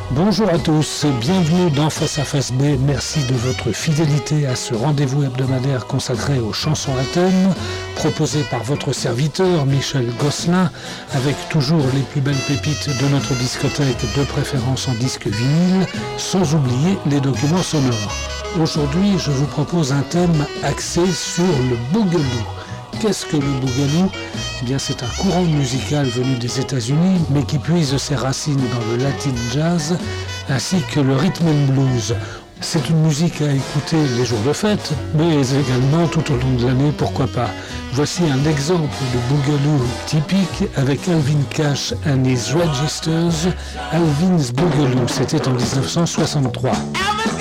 Bonjour à tous, bienvenue dans Face à Face B. Merci de votre fidélité à ce rendez-vous hebdomadaire consacré aux chansons à thème, proposé par votre serviteur Michel Gosselin, avec toujours les plus belles pépites de notre discothèque, de préférence en disque vinyle, sans oublier les documents sonores. Aujourd'hui, je vous propose un thème axé sur le boogaloo. Qu'est-ce que le boogaloo ? Eh bien, c'est un courant musical venu des États-Unis, mais qui puise ses racines dans le latin jazz, ainsi que le rhythm and blues. C'est une musique à écouter les jours de fête, mais également tout au long de l'année, pourquoi pas. Voici un exemple de boogaloo typique avec Alvin Cash and his Registers. Alvin's Boogaloo, c'était en 1963.